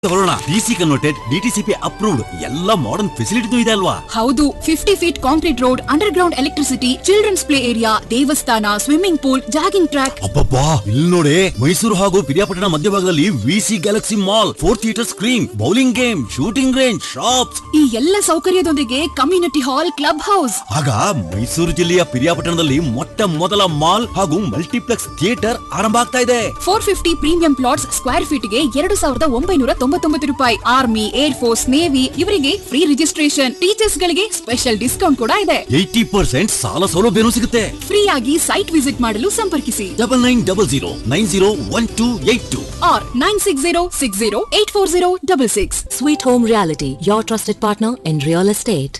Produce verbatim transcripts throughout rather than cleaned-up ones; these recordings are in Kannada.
ತಗೊಳ್ಳೋಣ. ಡಿಸಿ ಕನ್ವರ್ಟೆಡ್, ಡಿಟಿಸಿಪಿ ಅಪ್ರೂವ್ಡ್, ಎಲ್ಲ ಮಾಡರ್ನ್ ಫೆಸಿಲಿಟಿನೂ ಇದೆ ಅಲ್ವಾ? ಹೌದು. Fifty feet concrete road, under ground electricity, children's play area, ದೇವಸ್ಥಾನ, ಸ್ವಿಮ್ಮಿಂಗ್ ಪೂಲ್, ಜಾಗಿಂಗ್ ಟ್ರ್ಯಾಕ್. ಅಬ್ಬಬ್ಬಾ, ಇಲ್ಲಿ ನೋಡಿ, ಮೈಸೂರು ಹಾಗೂ ಪಿರಿಯಾಪಟ್ಟಣ ಮಧ್ಯಭಾಗದಲ್ಲಿ VC Galaxy mall, four theatre screen, bowling game, shooting range, shops, ಈ ಎಲ್ಲ ಸೌಕರ್ಯದೊಂದಿಗೆ ಕಮ್ಯುನಿಟಿ ಹಾಲ್, ಕ್ಲಬ್ ಹೌಸ್. ಆಗ ಮೈಸೂರು ಜಿಲ್ಲೆಯ ಪಿರಿಯಾಪಟ್ಟಣದಲ್ಲಿ ಮೊಟ್ಟ ಮೊದಲ ಮಾಲ್ ಹಾಗೂ ಮಲ್ಟಿಪ್ಲೆಕ್ಸ್ ಥಿಯೇಟರ್ ಆರಂಭ ಆಗ್ತಾ ಇದೆ. Four fifty premium plots square feet ಗೆ ಎರಡು ಸಾವಿರದ ಒಂಬೈನೂರ ತೊಂಬತ್ತೊಂಬತ್ತು ರೂಪಾಯಿ. ಆರ್ಮಿ, ಏರ್ ಫೋರ್ಸ್, ನೇವಿ ಇವರಿಗೆ ಫ್ರೀ ರಿಜಿಸ್ಟ್ರೇಷನ್. ಟೀಚರ್ಸ್ ಗಳಿಗೆ ಸ್ಪೆಷಲ್ ಡಿಸ್ಕೌಂಟ್ ಕೂಡ ಇದೆ. ಏಯ್ಟಿ ಪರ್ಸೆಂಟ್ ಸಾಲ ಸೌಲಭ್ಯನೂ ಸಿಗುತ್ತೆ. ಫ್ರೀ ಆಗಿ ಸೈಟ್ ವಿಸಿಟ್ ಮಾಡಲು ಸಂಪರ್ಕಿಸಿ double nine double zero nine zero one two eight two R nine six zero six zero eight four zero double six. Sweet Home Reality, your trusted partner in real estate.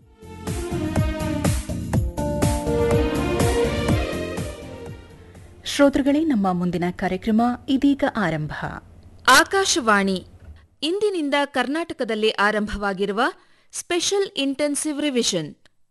ಶ್ರೋತೃಗಳೇ, ನಮ್ಮ ಮುಂದಿನ ಕಾರ್ಯಕ್ರಮ ಇದೀಗ ಆರಂಭ. ಆಕಾಶವಾಣಿ ಇಂದಿನಿಂದ ಕರ್ನಾಟಕದಲ್ಲಿ ಆರಂಭವಾಗಿರುವ ಸ್ಪೆಷಲ್ ಇಂಟೆನ್ಸಿವ್ ರಿವಿಷನ್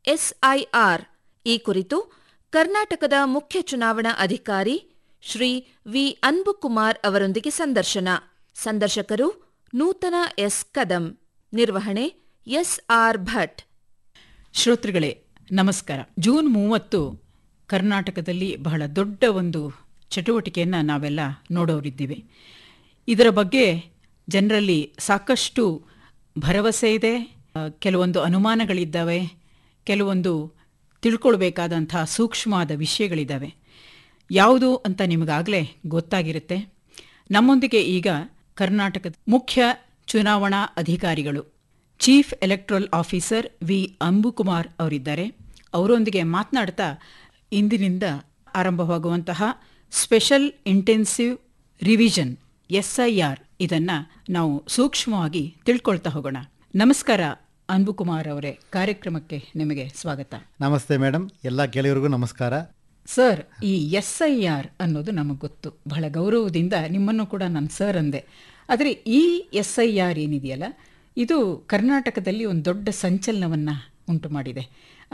ಎಸ್ಐಆರ್ ಈ ಕುರಿತು ಕರ್ನಾಟಕದ ಮುಖ್ಯ ಚುನಾವಣಾ ಅಧಿಕಾರಿ ಶ್ರೀ ವಿ ಅನ್ಬುಕುಮಾರ್ ಅವರೊಂದಿಗೆ ಸಂದರ್ಶನ. ಸಂದರ್ಶಕರು ನೂತನ ಎಸ್ ಕದಂ. ನಿರ್ವಹಣೆ ಎಸ್ ಆರ್ ಭಟ್. ಶ್ರೋತೃಗಳೇ ನಮಸ್ಕಾರ. ಜೂನ್ ಮೂವತ್ತು ಕರ್ನಾಟಕದಲ್ಲಿ ಬಹಳ ದೊಡ್ಡ ಒಂದು ಚಟುವಟಿಕೆಯನ್ನು ನಾವೆಲ್ಲ ನೋಡೋರಿದ್ದೀವಿ. ಇದರ ಬಗ್ಗೆ ಜನರಲ್ಲಿ ಸಾಕಷ್ಟು ಭರವಸೆ ಇದೆ, ಕೆಲವೊಂದು ಅನುಮಾನಗಳಿದ್ದಾವೆ, ಕೆಲವೊಂದು ತಿಳ್ಕೊಳ್ಬೇಕಾದಂಥ ಸೂಕ್ಷ್ಮವಾದ ವಿಷಯಗಳಿದ್ದಾವೆ. ಯಾವುದು ಅಂತ ನಿಮಗಾಗಲೇ ಗೊತ್ತಾಗಿರುತ್ತೆ. ನಮ್ಮೊಂದಿಗೆ ಈಗ ಕರ್ನಾಟಕದ ಮುಖ್ಯ ಚುನಾವಣಾ ಅಧಿಕಾರಿಗಳು, chief electoral officer V Anbukumar ಅವರಿದ್ದಾರೆ. ಅವರೊಂದಿಗೆ ಮಾತನಾಡ್ತಾ ಇಂದಿನಿಂದ ಆರಂಭವಾಗುವಂತಹ ಸ್ಪೆಷಲ್ ಇಂಟೆನ್ಸಿವ್ ರಿವಿಷನ್ ಎಸ್ಐಆರ್ ಇದನ್ನು ನಾವು ಸೂಕ್ಷ್ಮವಾಗಿ ತಿಳ್ಕೊಳ್ತಾ ಹೋಗೋಣ. ನಮಸ್ಕಾರ ಅನ್ಬುಕುಮಾರ್ ಅವರೇ, ಕಾರ್ಯಕ್ರಮಕ್ಕೆ ನಿಮಗೆ ಸ್ವಾಗತ. ನಮಸ್ತೆ ಮೇಡಮ್, ಎಲ್ಲ ಕೇಳಿಯವ್ರಿಗೂ ನಮಸ್ಕಾರ. ಸರ್, ಈ ಎಸ್ ಐ ಆರ್ ಅನ್ನೋದು ನಮಗೆ ಗೊತ್ತು, ಬಹಳ ಗೌರವದಿಂದ ನಿಮ್ಮನ್ನು ಕೂಡ ನಾನು ಸರ್ ಅಂದೆ. ಆದರೆ ಈ ಎಸ್ ಐ ಆರ್ ಏನಿದೆಯಲ್ಲ, ಇದು ಕರ್ನಾಟಕದಲ್ಲಿ ಒಂದು ದೊಡ್ಡ ಸಂಚಲನವನ್ನು ಉಂಟು ಮಾಡಿದೆ.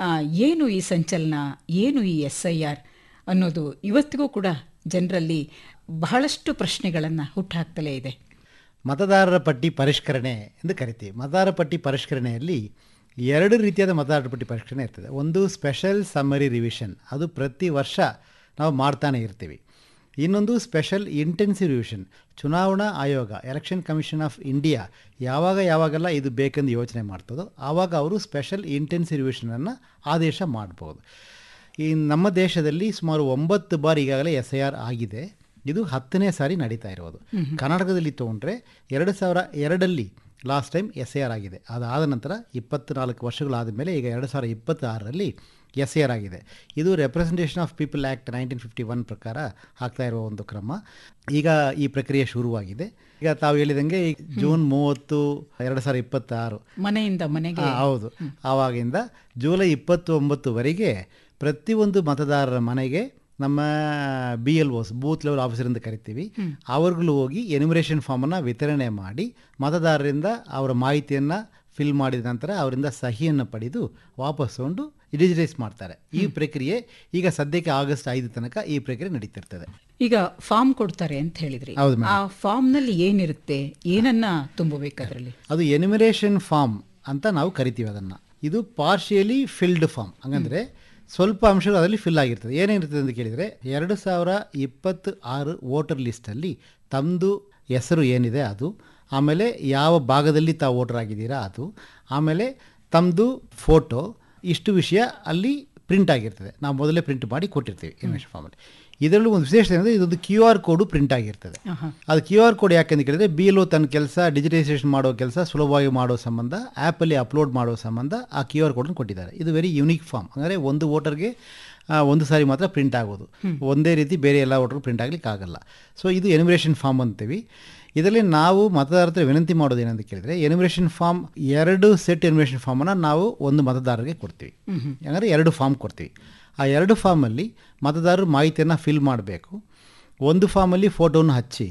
ಏನು ಈ ಸಂಚಲನ, ಏನು ಈ ಎಸ್ ಐ ಆರ್ ಅನ್ನೋದು ಇವತ್ತಿಗೂ ಕೂಡ ಜನರಲ್ಲಿ ಬಹಳಷ್ಟು ಪ್ರಶ್ನೆಗಳನ್ನು ಹುಟ್ಟುಹಾಕ್ತಲೇ ಇದೆ. ಮತದಾರರ ಪಟ್ಟಿ ಪರಿಷ್ಕರಣೆ ಎಂದು ಕರಿತೀವಿ. ಮತದಾರರ ಪಟ್ಟಿ ಪರಿಷ್ಕರಣೆಯಲ್ಲಿ ಎರಡು ರೀತಿಯಾದ ಮತದಾರರ ಪಟ್ಟಿ ಪರಿಷ್ಕರಣೆ ಇರ್ತದೆ. ಒಂದು ಸ್ಪೆಷಲ್ ಸಮ್ಮರಿ ರಿವಿಷನ್, ಅದು ಪ್ರತಿ ವರ್ಷ ನಾವು ಮಾಡ್ತಾನೆ ಇರ್ತೀವಿ. ಇನ್ನೊಂದು ಸ್ಪೆಷಲ್ ಇಂಟೆನ್ಸಿವ್ ರಿವಿಷನ್, ಚುನಾವಣಾ ಆಯೋಗ, ಎಲೆಕ್ಷನ್ ಕಮಿಷನ್ ಆಫ್ ಇಂಡಿಯಾ ಯಾವಾಗ ಯಾವಾಗೆಲ್ಲ ಇದು ಬೇಕೆಂದು ಯೋಚನೆ ಮಾಡ್ತದೋ ಆವಾಗ ಅವರು ಸ್ಪೆಷಲ್ ಇಂಟೆನ್ಸಿವ್ ರಿವಿಷನನ್ನು ಆದೇಶ ಮಾಡ್ಬೋದು. ಈ ನಮ್ಮ ದೇಶದಲ್ಲಿ ಸುಮಾರು ಒಂಬತ್ತು ಬಾರಿ ಈಗಾಗಲೇ ಎಸ್ ಐ ಆರ್ ಆಗಿದೆ. ಇದು ಹತ್ತನೇ ಸಾರಿ ನಡೀತಾ ಇರೋದು. ಕರ್ನಾಟಕದಲ್ಲಿ ತೊಗೊಂಡ್ರೆ ಎರಡು ಸಾವಿರ ಎರಡಲ್ಲಿ last time S I R ಆಗಿದೆ. ಅದಾದ ನಂತರ ಇಪ್ಪತ್ತ್ನಾಲ್ಕು ವರ್ಷಗಳಾದ ಮೇಲೆ ಈಗ ಎರಡು ಸಾವಿರ ಇಪ್ಪತ್ತಾರರಲ್ಲಿ ಎಸ್ ಐ ಆರ್ ಆಗಿದೆ. ಇದು representation of people act nineteen fifty one ಪ್ರಕಾರ ಆಗ್ತಾ ಇರುವ ಒಂದು ಕ್ರಮ. ಈಗ ಈ ಪ್ರಕ್ರಿಯೆ ಶುರುವಾಗಿದೆ. ಈಗ ತಾವು ಹೇಳಿದಂಗೆ ಜೂನ್ ಮೂವತ್ತು ಎರಡು ಸಾವಿರ ಇಪ್ಪತ್ತಾರು ಮನೆಯಿಂದ ಮನೆಗೆ, ಹೌದು, ಆವಾಗಿಂದ ಜುಲೈ ಇಪ್ಪತ್ತೊಂಬತ್ತುವರೆಗೆ ಪ್ರತಿಯೊಂದು ಮತದಾರರ ಮನೆಗೆ ನಮ್ಮ B L ಓಸ್, booth level officer ಅಂತ ಕರಿತೀವಿ, ಅವ್ರಿಗೂ ಹೋಗಿ ಎನ್ಯುಮರೇಷನ್ ಫಾರ್ಮನ್ನು ವಿತರಣೆ ಮಾಡಿ ಮತದಾರರಿಂದ ಅವರ ಮಾಹಿತಿಯನ್ನು ಫಿಲ್ ಮಾಡಿದ ನಂತರ ಅವರಿಂದ ಸಹಿಯನ್ನು ಪಡೆದು ವಾಪಸ್ ತಗೊಂಡು ಡಿಜಿಟೈಸ್ ಮಾಡ್ತಾರೆ. ಈ ಪ್ರಕ್ರಿಯೆ ಈಗ ಸದ್ಯಕ್ಕೆ ಆಗಸ್ಟ್ ಐದು ತನಕ ಈ ಪ್ರಕ್ರಿಯೆ ನಡೀತಿರ್ತದೆ. ಈಗ ಫಾರ್ಮ್ ಕೊಡ್ತಾರೆ ಅಂತ ಹೇಳಿದ್ರಿ, ಆ ಫಾರ್ಮ್ನಲ್ಲಿ ಏನಿರುತ್ತೆ, ಏನನ್ನ ತುಂಬಬೇಕು ಅದರಲ್ಲಿ? ಅದು ಎನ್ಯುಮರೇಷನ್ ಫಾರ್ಮ್ ಅಂತ ನಾವು ಕರಿತೀವಿ ಅದನ್ನು. ಇದು ಪಾರ್ಷಿಯಲಿ ಫಿಲ್ಡ್ ಫಾರ್ಮ್, ಹಂಗಂದರೆ ಸ್ವಲ್ಪ ಅಂಶಗಳು ಅದರಲ್ಲಿ ಫಿಲ್ ಆಗಿರ್ತದೆ. ಏನೇನಿರ್ತದೆ ಅಂತ ಕೇಳಿದರೆ, ಎರಡು ಸಾವಿರ ಇಪ್ಪತ್ತು ಆರು ವೋಟರ್ ಲಿಸ್ಟಲ್ಲಿ ತಮ್ಮದು ಹೆಸರು ಏನಿದೆ ಅದು, ಆಮೇಲೆ ಯಾವ ಭಾಗದಲ್ಲಿ ತಾವು ವೋಟರ್ ಆಗಿದ್ದೀರಾ ಅದು, ಆಮೇಲೆ ತಮ್ಮದು ಫೋಟೋ, ಇಷ್ಟು ವಿಷಯ ಅಲ್ಲಿ ಪ್ರಿಂಟ್ ಆಗಿರ್ತದೆ. ನಾವು ಮೊದಲೇ ಪ್ರಿಂಟ್ ಮಾಡಿ ಕೊಟ್ಟಿರ್ತೀವಿ ಇನ್ವೆಸ್ಟರ್ ಫಾರ್ಮಲ್ಲಿ. ಇದರಲ್ಲೂ ಒಂದು ವಿಶೇಷತೆ ಅಂದರೆ ಇದೊಂದು ಕ್ಯೂ ಆರ್ ಕೋಡು ಪ್ರಿಂಟ್ ಆಗಿರ್ತದೆ. ಅದು ಕ್ಯೂ ಆರ್ ಕೋಡ್ ಯಾಕೆಂತ ಕೇಳಿದರೆ, ಬಿ ಎಲ್ ಒ ತನ್ನ ಕೆಲಸ ಡಿಜಿಟೈಸೇಷನ್ ಮಾಡೋ ಕೆಲಸ ಸುಲಭವಾಗಿ ಮಾಡೋ ಸಂಬಂಧ, ಆ್ಯಪಲ್ಲಿ ಅಪ್ಲೋಡ್ ಮಾಡೋ ಸಂಬಂಧ ಆ ಕ್ಯೂ ಆರ್ ಕೋಡನ್ನು ಕೊಟ್ಟಿದ್ದಾರೆ. ಇದು ವೆರಿ ಯುನೀಕ್ ಫಾರ್ಮ್, ಅಂದರೆ ಒಂದು ವೋಟರ್ಗೆ ಒಂದು ಸಾರಿ ಮಾತ್ರ ಪ್ರಿಂಟ್ ಆಗೋದು, ಒಂದೇ ರೀತಿ ಬೇರೆ ಎಲ್ಲ ವೋಟರ್ಗೂ ಪ್ರಿಂಟ್ ಆಗಲಿಕ್ಕೆ ಆಗಲ್ಲ. ಸೊ ಇದು ಎನ್ಯುಮರೇಷನ್ ಫಾರ್ಮ್ ಅಂತೀವಿ. ಇದರಲ್ಲಿ ನಾವು ಮತದಾರರ ವಿನಂತಿ ಮಾಡೋದು ಏನಂತ ಕೇಳಿದರೆ, ಎನ್ಯುಮರೇಷನ್ ಫಾರ್ಮ್ ಎರಡು ಸೆಟ್ ಎನ್ಯುಮರೇಷನ್ ಫಾರ್ಮನ್ನು ನಾವು ಒಂದು ಮತದಾರರಿಗೆ ಕೊಡ್ತೀವಿ. ಯಾಕಂದರೆ ಎರಡು ಫಾರ್ಮ್ ಕೊಡ್ತೀವಿ. ಆ ಎರಡು ಫಾರ್ಮಲ್ಲಿ ಮತದಾರರು ಮಾಹಿತಿಯನ್ನು ಫಿಲ್ ಮಾಡಬೇಕು. ಒಂದು ಫಾರ್ಮಲ್ಲಿ ಫೋಟೋನ ಹಚ್ಚಿ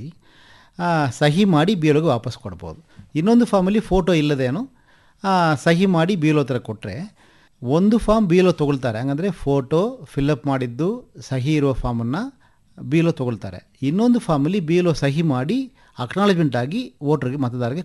ಸಹಿ ಮಾಡಿ ಬಿ ಎಲ್ ಒಗೆ ವಾಪಸ್ ಕೊಡ್ಬೋದು. ಇನ್ನೊಂದು ಫಾರ್ಮಲ್ಲಿ ಫೋಟೋ ಇಲ್ಲದೇನು ಸಹಿ ಮಾಡಿ ಬಿ ಎಲ್ ಒ ಥರ ಕೊಟ್ಟರೆ ಒಂದು ಫಾರ್ಮ್ ಬಿ ಎಲ್ ಒ ತೊಗೊಳ್ತಾರೆ. ಹಂಗಂದರೆ ಫೋಟೋ ಫಿಲ್ಅಪ್ ಮಾಡಿದ್ದು ಸಹಿ ಇರುವ ಫಾರ್ಮನ್ನು ಬಿ ಎಲ್ ಒ ತೊಗೊಳ್ತಾರೆ. ಇನ್ನೊಂದು ಫಾರ್ಮಲ್ಲಿ ಬಿ ಎಲ್ ಒ ಸಹಿ ಮಾಡಿ ಅಕ್ನಾಲಜ್ಮೆಂಟ್ ಆಗಿ ವೋಟರ್ಗೆ ಮತದಾರರಿಗೆ